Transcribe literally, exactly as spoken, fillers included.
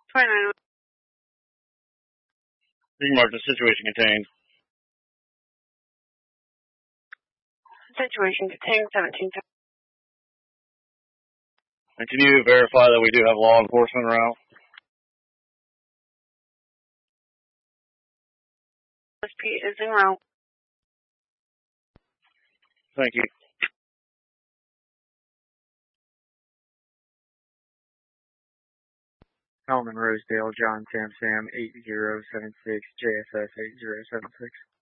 twenty-nine. Mark, the situation contained. Situation contained seventeen. And can you verify that we do have law enforcement around? S P is en route. Thank you. Hellman Rosedale, John Sam Sam, eight zero seven six, J S S eight zero seven six.